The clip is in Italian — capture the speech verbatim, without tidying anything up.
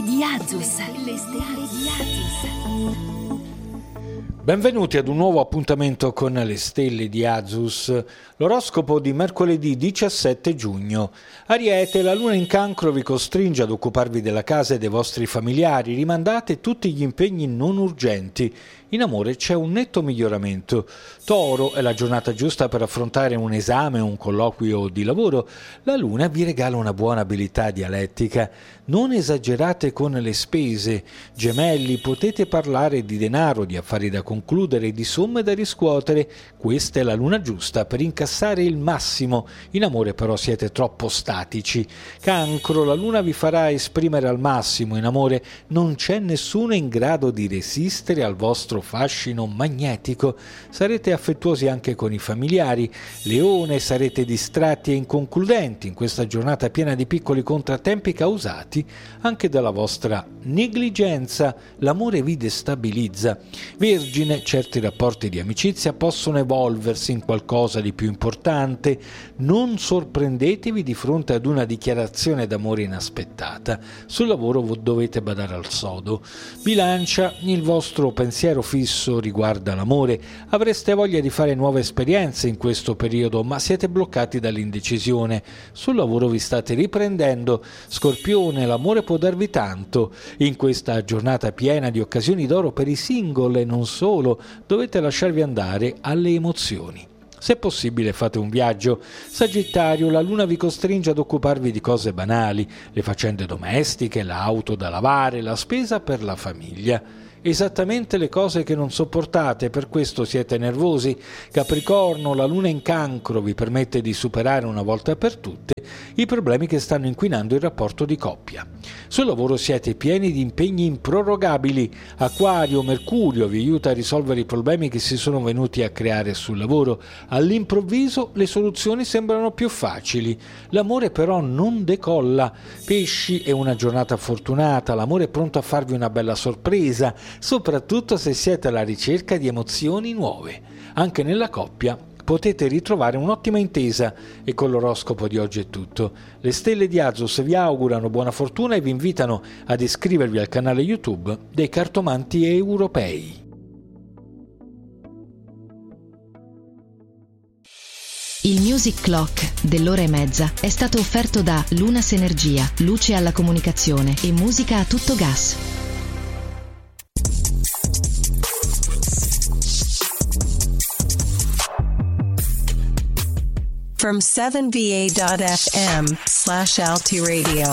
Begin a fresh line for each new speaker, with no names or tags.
di Azus. Le stelle di Azus.
Benvenuti ad un nuovo appuntamento con le stelle di Azus, l'oroscopo di mercoledì diciassette giugno. Ariete, la luna in Cancro vi costringe ad occuparvi della casa e dei vostri familiari, rimandate tutti gli impegni non urgenti. In amore c'è un netto miglioramento. Toro, è la giornata giusta per affrontare un esame o un colloquio di lavoro. La luna vi regala una buona abilità dialettica. Non esagerate con le spese. Gemelli, potete parlare di denaro, di affari da concludere, di somme da riscuotere. Questa è la luna giusta per incassare il massimo. In amore però siete troppo statici. Cancro, la luna vi farà esprimere al massimo. In amore non c'è nessuno in grado di resistere al vostro fascino magnetico. Sarete affettuosi anche con i familiari. Leone, sarete distratti e inconcludenti in questa giornata piena di piccoli contrattempi causati anche dalla vostra negligenza. L'amore vi destabilizza. Vergine, certi rapporti di amicizia possono evolversi in qualcosa di più importante. Non sorprendetevi di fronte ad una dichiarazione d'amore inaspettata. Sul lavoro dovete badare al sodo. Bilancia, il vostro pensiero fisso riguarda l'amore. Avreste voglia di fare nuove esperienze in questo periodo, ma siete bloccati dall'indecisione. Sul lavoro vi state riprendendo. Scorpione, l'amore può darvi tanto. In questa giornata piena di occasioni d'oro per i single e non solo, dovete lasciarvi andare alle emozioni. Se possibile fate un viaggio. Sagittario, la luna vi costringe ad occuparvi di cose banali, le faccende domestiche, l'auto da lavare, la spesa per la famiglia. Esattamente le cose che non sopportate, per questo siete nervosi. Capricorno, la luna in Cancro vi permette di superare una volta per tutte i problemi che stanno inquinando il rapporto di coppia. Sul lavoro siete pieni di impegni improrogabili. Acquario, Mercurio vi aiuta a risolvere i problemi che si sono venuti a creare sul lavoro. All'improvviso le soluzioni sembrano più facili. L'amore però non decolla. Pesci, è una giornata fortunata. L'amore è pronto a farvi una bella sorpresa, soprattutto se siete alla ricerca di emozioni nuove. Anche nella coppia potete ritrovare un'ottima intesa. E con l'oroscopo di oggi è tutto. Le stelle di Azus vi augurano buona fortuna e vi invitano ad iscrivervi al canale YouTube dei cartomanti europei.
Il Music Clock dell'ora e mezza è stato offerto da Lunas Energia, luce alla comunicazione e musica a tutto gas.
From seven v a dot f m slash Alti Radio.